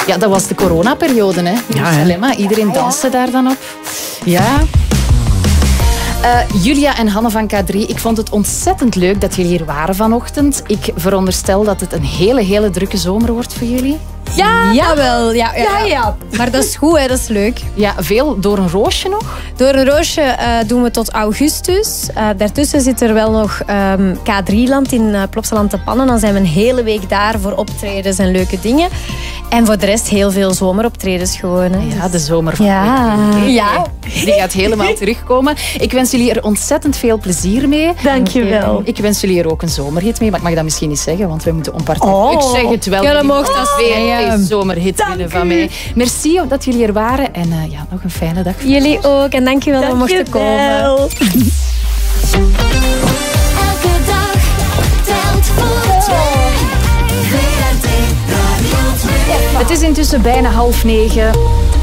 Ja, dat was de coronaperiode, hè. Ja, iedereen danste daar dan op. Ja. Julia en Hanne van K3, ik vond het ontzettend leuk dat jullie hier waren vanochtend. Ik veronderstel dat het een hele drukke zomer wordt voor jullie. Ja, jawel. Ja. Maar dat is goed, hè, dat is leuk. Ja, veel door een roosje nog? Door een roosje doen we tot augustus. Daartussen zit er wel nog K3-land in Plopsaland te Pannen. Dan zijn we een hele week daar voor optredens en leuke dingen. En voor de rest heel veel zomeroptredens gewoon. Hè. Ja, de zomer van die gaat helemaal terugkomen. Ik wens jullie er ontzettend veel plezier mee. Dankjewel. Ik wens jullie er ook een zomerhit mee, maar ik mag dat misschien niet zeggen, want wij moeten onpartijdig. Ik zeg het wel. Ja, dat mocht dat een zomerhit winnen van mij. Merci dat jullie er waren en nog een fijne dag. Jullie ook en dankjewel dat we mochten komen. Elke dag telt voor twee. VRT Radio 2. Het is intussen bijna 8:30.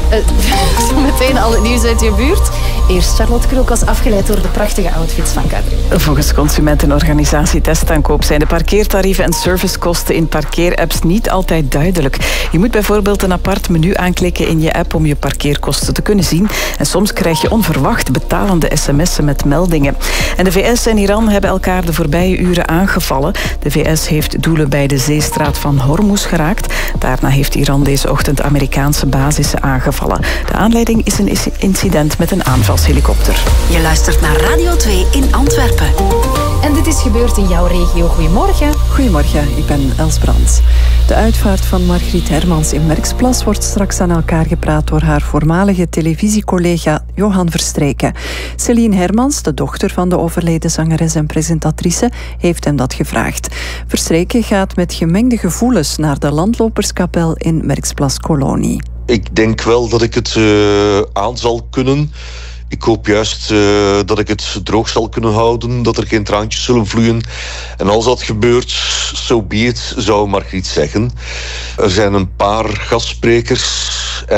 Meteen al het nieuws uit je buurt. Eerst Charlotte Krook was afgeleid door de prachtige outfits van K3. Volgens consumentenorganisatie Testaankoop zijn de parkeertarieven en servicekosten in parkeerapps niet altijd duidelijk. Je moet bijvoorbeeld een apart menu aanklikken in je app om je parkeerkosten te kunnen zien. En soms krijg je onverwacht betalende sms'en met meldingen. En de VS en Iran hebben elkaar de voorbije uren aangevallen. De VS heeft doelen bij de zeestraat van Hormuz geraakt. Daarna heeft Iran deze ochtend Amerikaanse basissen aangevallen. De aanleiding is een incident met een aanvalshelikopter. Je luistert naar Radio 2 in Antwerpen. En dit is gebeurd in jouw regio. Goedemorgen. Goedemorgen, ik ben Els Brands. De uitvaart van Margriet Hermans in Merksplas wordt straks aan elkaar gepraat door haar voormalige televisiecollega Johan Verstreken. Céline Hermans, de dochter van de overleden zangeres en presentatrice, heeft hem dat gevraagd. Verstreken gaat met gemengde gevoelens naar de landloperskapel in Merksplas-Kolonie. Ik denk wel dat ik het aan zal kunnen. Ik hoop juist dat ik het droog zal kunnen houden, dat er geen traantjes zullen vloeien. En als dat gebeurt, so be it, zou Margriet zeggen. Er zijn een paar gastsprekers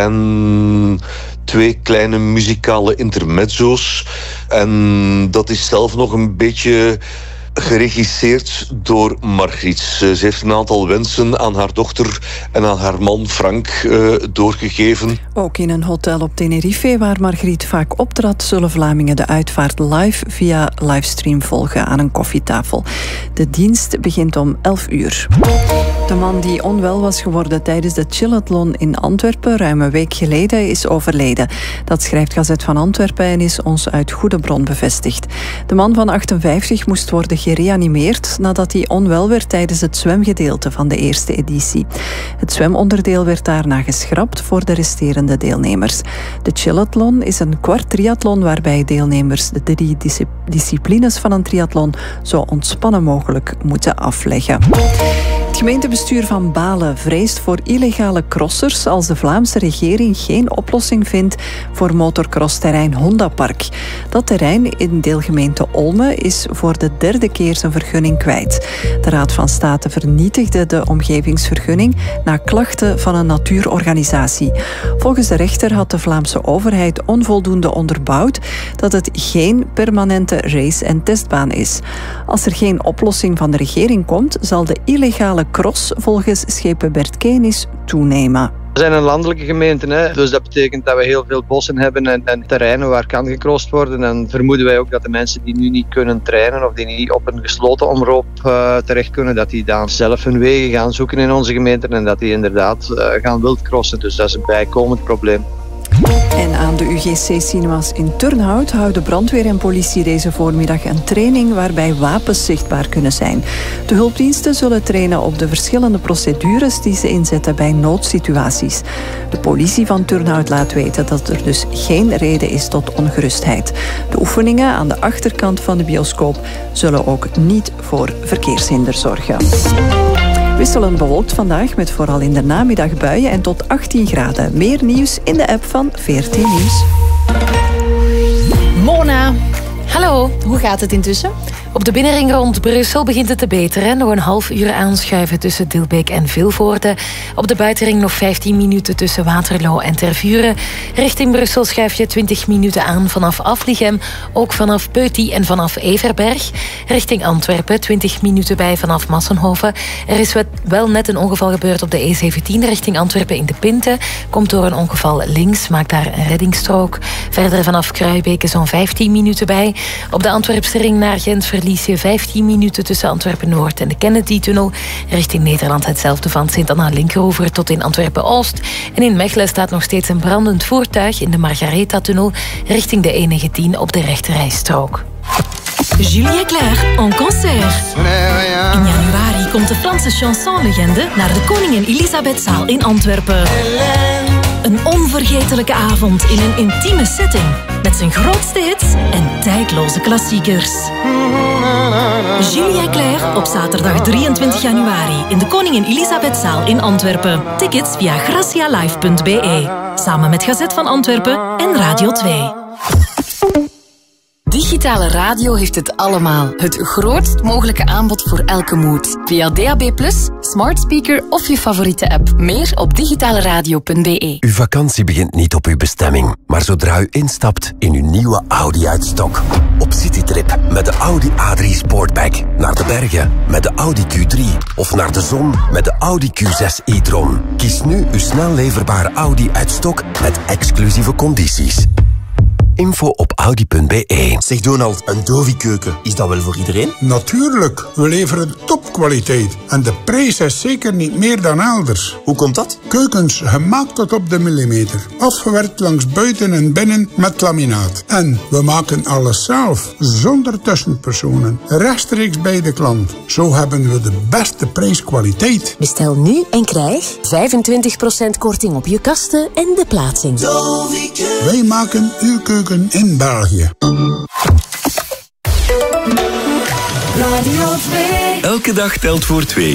en 2 kleine muzikale intermezzo's. En dat is zelf nog een beetje geregisseerd door Margriet. Ze heeft een aantal wensen aan haar dochter en aan haar man Frank doorgegeven. Ook in een hotel op Tenerife, waar Margriet vaak optrad, zullen Vlamingen de uitvaart live via livestream volgen aan een koffietafel. De dienst begint om 11 uur. De man die onwel was geworden tijdens de Chillathlon in Antwerpen ruim een week geleden is overleden. Dat schrijft Gazet van Antwerpen en is ons uit goede bron bevestigd. De man van 58 moest worden gereanimeerd nadat hij onwel werd tijdens het zwemgedeelte van de eerste editie. Het zwemonderdeel werd daarna geschrapt voor de resterende deelnemers. De Chillathlon is een kwart triathlon waarbij deelnemers de 3 disciplines van een triathlon zo ontspannen mogelijk moeten afleggen. Het gemeentebestuur van Balen vreest voor illegale crossers als de Vlaamse regering geen oplossing vindt voor motorcrossterrein Hondapark. Dat terrein in deelgemeente Olme is voor de 3e keer zijn vergunning kwijt. De Raad van State vernietigde de omgevingsvergunning na klachten van een natuurorganisatie. Volgens de rechter had de Vlaamse overheid onvoldoende onderbouwd dat het geen permanente race- en testbaan is. Als er geen oplossing van de regering komt, zal de illegale cross volgens schepen Bert Kenis toenemen. We zijn een landelijke gemeente, hè? Dus dat betekent dat we heel veel bossen hebben en terreinen waar kan gecrossed worden. En vermoeden wij ook dat de mensen die nu niet kunnen trainen of die niet op een gesloten omloop terecht kunnen, dat die dan zelf hun wegen gaan zoeken in onze gemeente en dat die inderdaad gaan wildcrossen. Dus dat is een bijkomend probleem. En aan de UGC-cinemas in Turnhout houden brandweer en politie deze voormiddag een training waarbij wapens zichtbaar kunnen zijn. De hulpdiensten zullen trainen op de verschillende procedures die ze inzetten bij noodsituaties. De politie van Turnhout laat weten dat er dus geen reden is tot ongerustheid. De oefeningen aan de achterkant van de bioscoop zullen ook niet voor verkeershinder zorgen. Wisselend bewolkt vandaag met vooral in de namiddag buien en tot 18 graden. Meer nieuws in de app van VRT Nieuws. Mona, hallo. Hoe gaat het intussen? Op de binnenring rond Brussel begint het te beteren. Nog een half uur aanschuiven tussen Dilbeek en Vilvoorde. Op de buitenring nog 15 minuten tussen Waterloo en Tervuren. Richting Brussel schuif je 20 minuten aan vanaf Aflichem. Ook vanaf Peuty en vanaf Everberg. Richting Antwerpen 20 minuten bij vanaf Massenhoven. Er is wel net een ongeval gebeurd op de E17 richting Antwerpen in de Pinte. Komt door een ongeval links, maakt daar een reddingsstrook. Verder vanaf Kruibeke zo'n 15 minuten bij. Op de Antwerpse ring naar Gent verlies je 15 minuten tussen Antwerpen-Noord en de Kennedy-tunnel. Richting Nederland hetzelfde van Sint-Anna-Linkeroever tot in Antwerpen-Oost. En in Mechelen staat nog steeds een brandend voertuig in de Margaretha-tunnel richting de E19 op de rechterrijstrook. Julien Clerc en concert. In januari komt de Franse chansonlegende naar de Koningin Elisabethzaal in Antwerpen. Een onvergetelijke avond in een intieme setting met zijn grootste hits en tijdloze klassiekers. Julien Clerc op zaterdag 23 januari in de Koningin Elisabethzaal in Antwerpen. Tickets via gracialive.be. Samen met Gazet van Antwerpen en Radio 2. Digitale radio heeft het allemaal. Het grootst mogelijke aanbod voor elke mood. Via DAB+, smart speaker of je favoriete app. Meer op digitaleradio.be. Uw vakantie begint niet op uw bestemming, maar zodra u instapt in uw nieuwe Audi uit stok. Op citytrip met de Audi A3 Sportback. Naar de bergen met de Audi Q3. Of naar de zon met de Audi Q6 e-tron. Kies nu uw snel leverbare Audi uit stok met exclusieve condities. Info op audi.be. Zeg Donald, een Dovi-keuken, is dat wel voor iedereen? Natuurlijk, we leveren topkwaliteit. En de prijs is zeker niet meer dan elders. Hoe komt dat? Keukens gemaakt tot op de millimeter. Afgewerkt langs buiten en binnen met laminaat. En we maken alles zelf, zonder tussenpersonen. Rechtstreeks bij de klant. Zo hebben we de beste prijskwaliteit. Bestel nu en krijg 25% korting op je kasten en de plaatsing. Wij maken uw keuken in België. Radio 2. Elke dag telt voor 2.